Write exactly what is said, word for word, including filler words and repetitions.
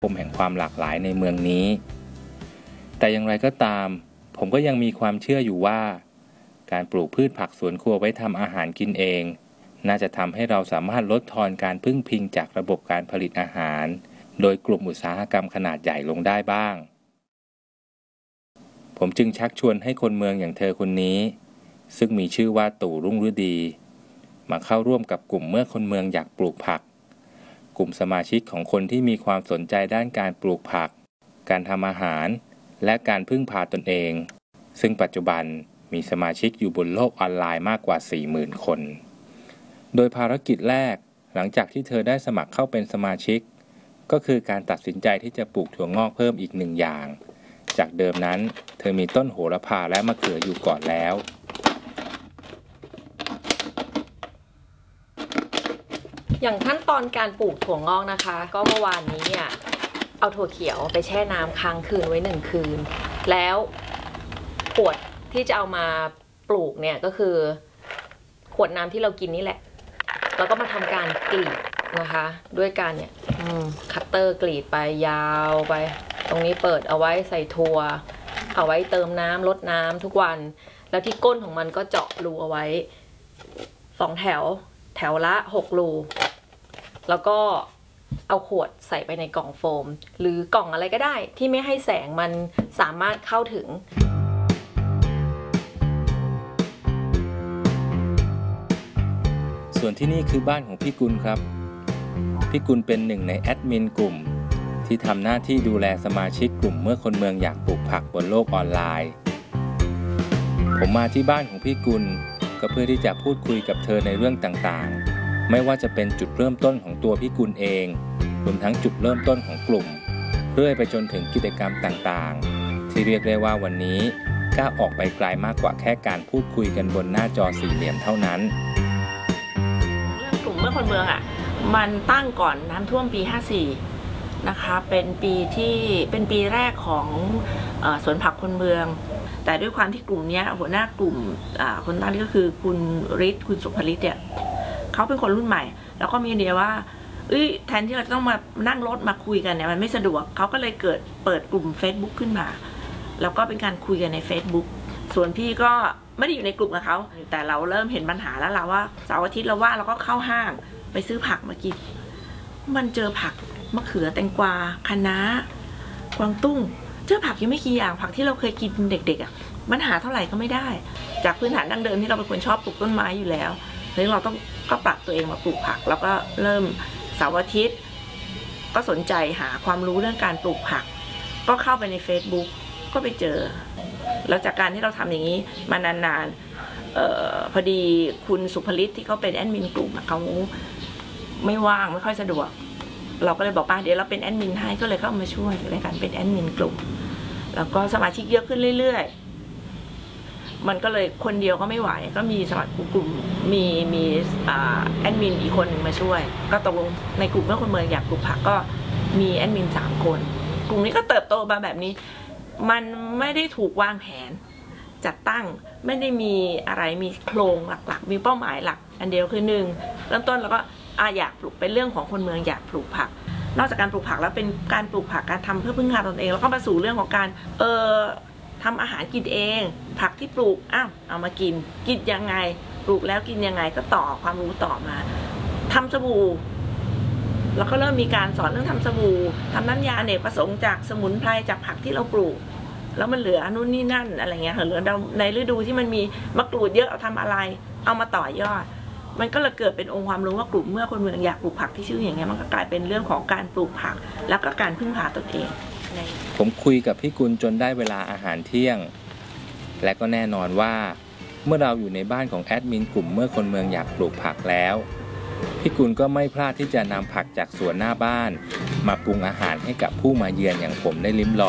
คมแห่งความหลากหลายในเมืองนี้แต่อย่างไรก็ตามผมก็ยังมีความเชื่ออยู่ว่าการปลูกพืชผักสวนครัวไว้ทำอาหารกินเองน่าจะทำให้เราสามารถลดทอนการพึ่งพิงจากระบบการผลิตอาหารโดยกลุ่มอุตสาหกรรมขนาดใหญ่ลงได้บ้างผมจึงชักชวนให้คนเมืองอย่างเธอคนนี้ซึ่งมีชื่อว่าตู่รุ่งฤดีมาเข้าร่วมกับกลุ่มเมื่อคนเมืองอยากปลูกผักกลุ่มสมาชิกของคนที่มีความสนใจด้านการปลูกผักการทำอาหารและการพึ่งพาตนเองซึ่งปัจจุบันมีสมาชิกอยู่บนโลกออนไลน์มากกว่า สี่หมื่น คนโดยภารกิจแรกหลังจากที่เธอได้สมัครเข้าเป็นสมาชิกก็คือการตัดสินใจที่จะปลูกถั่วงอกเพิ่มอีกหนึ่งอย่างจากเดิมนั้นเธอมีต้นโหระพาและมะเขืออยู่ก่อนแล้วอย่างขั้นตอนการปลูกถั่วงอกนะคะก็เมื่อวานนี้เนี่ยเอาถั่วเขียวไปแช่น้ำค้างคืนไว้หนึ่งคืนแล้วขวดที่จะเอามาปลูกเนี่ยก็คือขวดน้ำที่เรากินนี่แหละแล้วก็มาทำการกรีดนะคะด้วยการเนี่ยคัตเตอร์กรีดไปยาวไปตรงนี้เปิดเอาไว้ใส่ถั่วเอาไว้เติมน้ำลดน้ำทุกวันแล้วที่ก้นของมันก็เจาะรูเอาไว้สองแถวแถวละหกรูแล้วก็เอาขวดใส่ไปในกล่องโฟมหรือกล่องอะไรก็ได้ที่ไม่ให้แสงมันสามารถเข้าถึงส่วนที่นี่คือบ้านของพี่กุลครับพี่กุลเป็นหนึ่งในแอดมินกลุ่มที่ทำหน้าที่ดูแลสมาชิกกลุ่มเมื่อคนเมืองอยากปลูกผักบนโลกออนไลน์ผมมาที่บ้านของพี่กุลก็เพื่อที่จะพูดคุยกับเธอในเรื่องต่างๆไม่ว่าจะเป็นจุดเริ่มต้นของตัวพี่กุลเองรวมทั้งจุดเริ่มต้นของกลุ่มเรื่อยไปจนถึงกิจกรรมต่างๆที่เรียกได้ว่าวันนี้ก้าวออกไปไกลมากกว่าแค่การพูดคุยกันบนหน้าจอสี่เหลี่ยมเท่านั้นเรื่องกลุ่มเมื่อคนเมืองอ่ะมันตั้งก่อนน้ำท่วมปีห้าสี่นะคะเป็นปีที่เป็นปีแรกของเอ่อสวนผักคนเมืองแต่ด้วยความที่กลุ่มนี้หัวหน้ากลุ่มคนตั้งนี่ก็คือคุณฤทธิ์คุณสุภฤทธิ์เนี่ยเขาเป็นคนรุ่นใหม่แล้วก็มีไอเดียว่าเอ้ยแทนที่เราจะต้องมานั่งรถมาคุยกันเนี่ยมันไม่สะดวกเขาก็เลยเกิดเปิดกลุ่ม Facebook ขึ้นมาแล้วก็เป็นการคุยกันใน Facebook ส่วนพี่ก็ไม่ได้อยู่ในกลุ่มกับเขาแต่เราเริ่มเห็นปัญหาแล้วเราว่าเสาร์อาทิตย์เราว่าเราก็เข้าห้างไปซื้อผักมากินมันเจอผักมะเขือแตงกวาคะน้ากวางตุ้งเจอผักยังไม่กี่อย่างผักที่เราเคยกินเด็กๆอ่ะมันหาเท่าไหร่ก็ไม่ได้จากพื้นฐานดั้งเดิมที่เราเป็นคนชอบปลูกต้นไม้อยู่แล้วเลยเราต้องก็ปรับตัวเองมาปลูกผักแล้วก็เริ่มเสาร์อาทิตย์ก็สนใจหาความรู้เรื่องการปลูกผักก็เข้าไปใน Facebook ก็ไปเจอแล้วจากการที่เราทำอย่างนี้มานานๆ อ, อ, พอดีคุณสุภฤทธิ์ที่เขาเป็นแอดมินกลุ่มเขาไม่ว่างไม่ค่อยสะดวกเราก็เลยบอกว่าเดี๋ยวเราเป็นแอดมินให้ก็เลยเข้ามาช่วยในการเป็นแอดมินกลุ่มแล้วก็สมาชิกเยอะขึ้นเรื่อยๆมันก็เลยคนเดียวก็ไม่ไหวก็มีสมาชิกกลุ่มมีมีแอดมินอีกคนหนึ่งมาช่วยก็ตกลงในกลุ่มเมื่อคนเมืองอยากปลูกผักก็มีแอดมินสามคนกลุ่มนี้ก็เติบโตมาแบบนี้มันไม่ได้ถูกวางแผนจัดตั้งไม่ได้มีอะไรมีโครงหลักๆมีเป้าหมายหลักอันเดียวคือหนึ่งเริ่มต้นแล้วก็อาอยากปลูกเป็นเรื่องของคนเมืองอยากปลูกผักนอกจากการปลูกผักแล้วเป็นการปลูกผักการทำเพื่อพึ่งพาตนเองแล้วก็มาสู่เรื่องของการเอ่อทำอาหารกินเองผักที่ปลูกอ้าวเอามากินกินยังไงปลูกแล้วกินยังไงก็ต่อความรู้ต่อมาทำสบู่แล้วก็เริ่มมีการสอนเรื่องทำสบู่ทำน้ำยาอเนกประสงค์จากสมุนไพรจากผักที่เราปลูกแล้วมันเหลือนู่นนี่นั่นอะไรเงี้ยเหลือในฤดูที่มันมีมะกรูดเยอะเอาทำอะไรเอามาต่อยอดมันก็เลยเกิดเป็นองค์ความรู้ว่ากลุ่มเมื่อคนเมืองอยากปลูกผักที่ชื่ออย่างเงี้ยมันก็กลายเป็นเรื่องของการปลูกผักแล้วก็การพึ่งพาตนเองผมคุยกับพี่กุลจนได้เวลาอาหารเที่ยงและก็แน่นอนว่าเมื่อเราอยู่ในบ้านของแอดมินกลุ่มเมื่อคนเมืองอยากปลูกผักแล้วพี่กุลก็ไม่พลาดที่จะนำผักจากสวนหน้าบ้านมาปรุงอาหารให้กับผู้มาเยือนอย่างผมได้ลิ้มล